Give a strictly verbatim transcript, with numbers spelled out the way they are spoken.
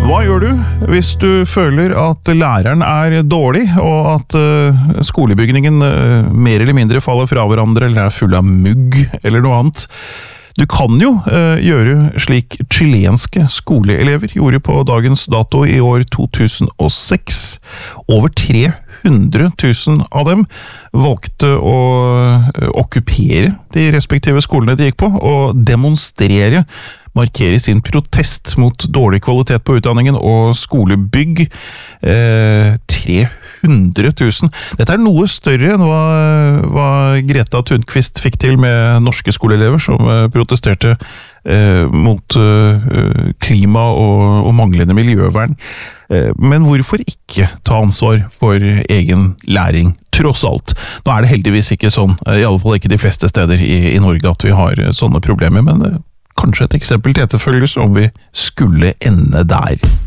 Hva gjør du hvis du føler at læreren er dårlig, og at uh, skolebygningen uh, mer eller mindre faller fra hverandre, eller er full av mugg, eller noe annet? Du kan jo uh, gjøre slik chilenske skoleelever gjorde på dagens dato i år to tusen og seks. Over tre hundre tusen av dem valgte å uh, okkupere de respektive skolene de gikk på, og demonstrere, markere sin protest mot dårlig kvalitet på utdanningen og skolebygg. Eh, tre hundre tusen. Dette er noe større enn hva, hva Greta Thunquist fikk til med norske skoleelever som eh, protesterte eh, mot eh, klima og, og manglende miljøvern. Eh, men hvorfor ikke ta ansvar for egen læring? Tross alt. Nå er det heldigvis ikke sånn, i alle fall ikke de fleste steder i, i Norge, at vi har sånne problemer, men eh, kanskje et eksempel til etterfølgelse om vi skulle ende der.